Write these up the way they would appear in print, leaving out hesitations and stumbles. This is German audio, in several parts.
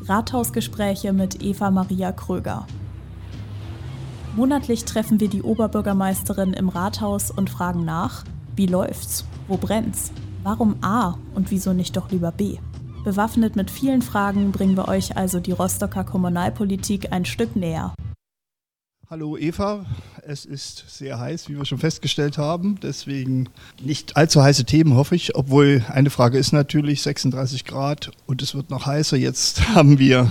Rathausgespräche mit Eva Maria Kröger. Monatlich treffen wir die Oberbürgermeisterin im Rathaus und fragen nach, wie läuft's, wo brennt's, warum A und wieso nicht doch lieber B. Bewaffnet mit vielen Fragen bringen wir euch also die Rostocker Kommunalpolitik ein Stück näher. Hallo Eva, es ist sehr heiß, wie wir schon festgestellt haben, deswegen nicht allzu heiße Themen, hoffe ich, obwohl eine Frage ist natürlich 36 Grad und es wird noch heißer. Jetzt haben wir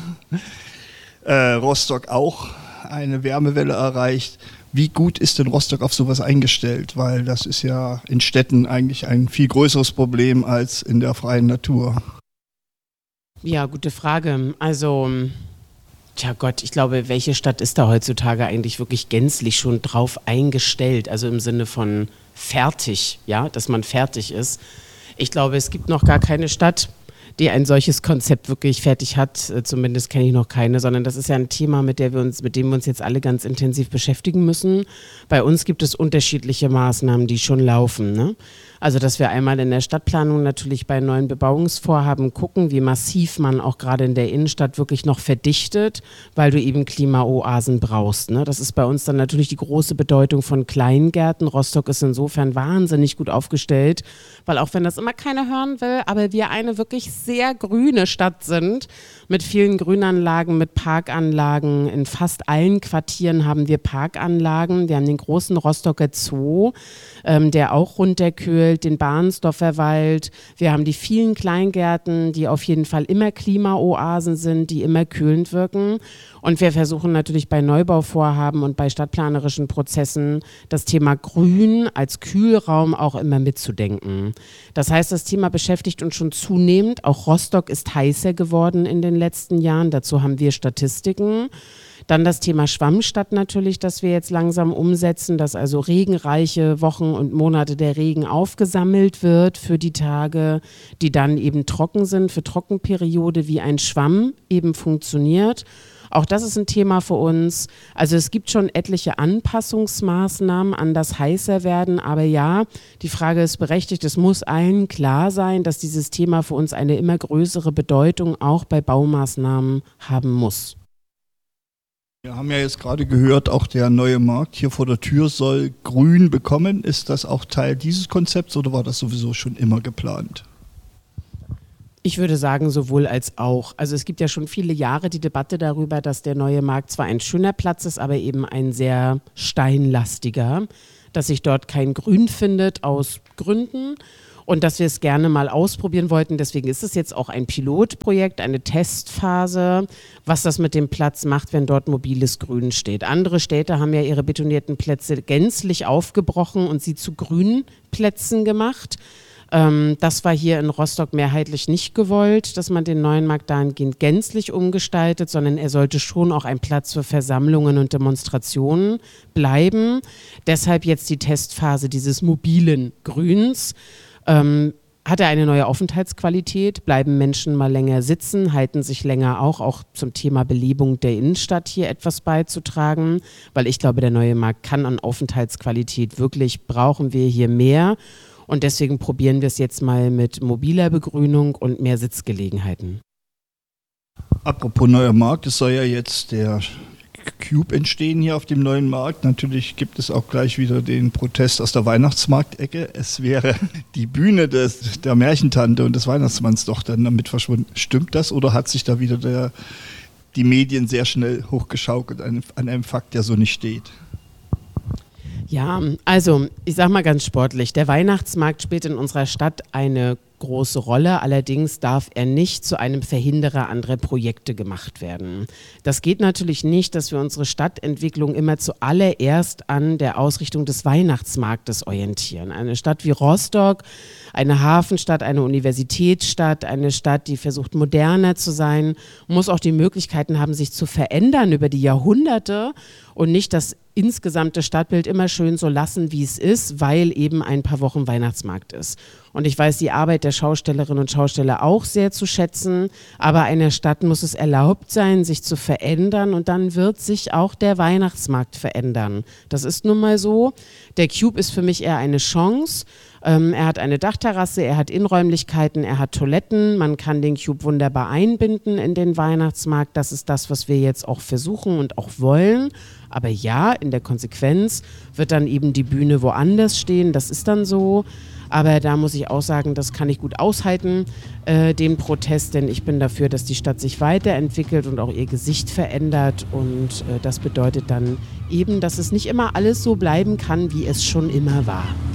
Rostock auch eine Wärmewelle erreicht. Wie gut ist denn Rostock auf sowas eingestellt? Weil das ist ja in Städten eigentlich ein viel größeres Problem als in der freien Natur. Ja, gute Frage. Also, tja Gott, ich glaube, welche Stadt ist da heutzutage eigentlich wirklich gänzlich schon drauf eingestellt? Also im Sinne von fertig, ja, dass man fertig ist. Ich glaube, es gibt noch gar keine Stadt, die ein solches Konzept wirklich fertig hat. Zumindest kenne ich noch keine, sondern das ist ja ein Thema, mit dem wir uns jetzt alle ganz intensiv beschäftigen müssen. Bei uns gibt es unterschiedliche Maßnahmen, die schon laufen, ne? Also, dass wir einmal in der Stadtplanung natürlich bei neuen Bebauungsvorhaben gucken, wie massiv man auch gerade in der Innenstadt wirklich noch verdichtet, weil du eben Klimaoasen brauchst, ne? Das ist bei uns dann natürlich die große Bedeutung von Kleingärten. Rostock ist insofern wahnsinnig gut aufgestellt, weil auch wenn das immer keiner hören will, aber wir eine wirklich sehr grüne Stadt sind, mit vielen Grünanlagen, mit Parkanlagen. In fast allen Quartieren haben wir Parkanlagen. Wir haben den großen Rostocker Zoo, der auch runterkühlt, den Bahnsdorfer Wald. Wir haben die vielen Kleingärten, die auf jeden Fall immer Klimaoasen sind, die immer kühlend wirken. Und wir versuchen natürlich bei Neubauvorhaben und bei stadtplanerischen Prozessen das Thema Grün als Kühlraum auch immer mitzudenken. Das heißt, das Thema beschäftigt uns schon zunehmend. Auch Rostock ist heißer geworden in den letzten Jahren. Dazu haben wir Statistiken. Dann das Thema Schwammstadt natürlich, das wir jetzt langsam umsetzen, dass also regenreiche Wochen und Monate der Regen aufgesammelt wird für die Tage, die dann eben trocken sind, für Trockenperiode, wie ein Schwamm eben funktioniert. Auch das ist ein Thema für uns. Also es gibt schon etliche Anpassungsmaßnahmen an das heißer werden, aber ja, die Frage ist berechtigt. Es muss allen klar sein, dass dieses Thema für uns eine immer größere Bedeutung auch bei Baumaßnahmen haben muss. Wir haben ja jetzt gerade gehört, auch der neue Markt hier vor der Tür soll grün bekommen. Ist das auch Teil dieses Konzepts oder war das sowieso schon immer geplant? Ich würde sagen, sowohl als auch. Also es gibt ja schon viele Jahre die Debatte darüber, dass der neue Markt zwar ein schöner Platz ist, aber eben ein sehr steinlastiger, dass sich dort kein Grün findet aus Gründen und dass wir es gerne mal ausprobieren wollten. Deswegen ist es jetzt auch ein Pilotprojekt, eine Testphase, was das mit dem Platz macht, wenn dort mobiles Grün steht. Andere Städte haben ja ihre betonierten Plätze gänzlich aufgebrochen und sie zu Grünplätzen gemacht. Das war hier in Rostock mehrheitlich nicht gewollt, dass man den neuen Markt dahingehend gänzlich umgestaltet, sondern er sollte schon auch ein Platz für Versammlungen und Demonstrationen bleiben. Deshalb jetzt die Testphase dieses mobilen Grüns. Hat er eine neue Aufenthaltsqualität, bleiben Menschen mal länger sitzen, halten sich länger auch zum Thema Belebung der Innenstadt hier etwas beizutragen, weil ich glaube, der neue Markt kann an Aufenthaltsqualität wirklich, brauchen wir hier mehr. Und deswegen probieren wir es jetzt mal mit mobiler Begrünung und mehr Sitzgelegenheiten. Apropos neuer Markt, es soll ja jetzt der Cube entstehen hier auf dem neuen Markt. Natürlich gibt es auch gleich wieder den Protest aus der Weihnachtsmarktecke. Es wäre die Bühne der Märchentante und des Weihnachtsmanns doch dann damit verschwunden. Stimmt das oder hat sich da wieder die Medien sehr schnell hochgeschaukelt an einem Fakt, der so nicht steht? Ja, also ich sag mal ganz sportlich, der Weihnachtsmarkt spielt in unserer Stadt eine große Rolle, allerdings darf er nicht zu einem Verhinderer anderer Projekte gemacht werden. Das geht natürlich nicht, dass wir unsere Stadtentwicklung immer zuallererst an der Ausrichtung des Weihnachtsmarktes orientieren. Eine Stadt wie Rostock, eine Hafenstadt, eine Universitätsstadt, eine Stadt, die versucht moderner zu sein, muss auch die Möglichkeiten haben, sich zu verändern über die Jahrhunderte und nicht das insgesamte Stadtbild immer schön so lassen, wie es ist, weil eben ein paar Wochen Weihnachtsmarkt ist. Und ich weiß die Arbeit der Schaustellerinnen und Schausteller auch sehr zu schätzen, aber einer Stadt muss es erlaubt sein, sich zu verändern und dann wird sich auch der Weihnachtsmarkt verändern. Das ist nun mal so. Der Cube ist für mich eher eine Chance, Er hat eine Dachterrasse, er hat Innenräumlichkeiten, er hat Toiletten. Man kann den Cube wunderbar einbinden in den Weihnachtsmarkt. Das ist das, was wir jetzt auch versuchen und auch wollen. Aber ja, in der Konsequenz wird dann eben die Bühne woanders stehen. Das ist dann so. Aber da muss ich auch sagen, das kann ich gut aushalten, den Protest, denn ich bin dafür, dass die Stadt sich weiterentwickelt und auch ihr Gesicht verändert. Und das bedeutet dann eben, dass es nicht immer alles so bleiben kann, wie es schon immer war.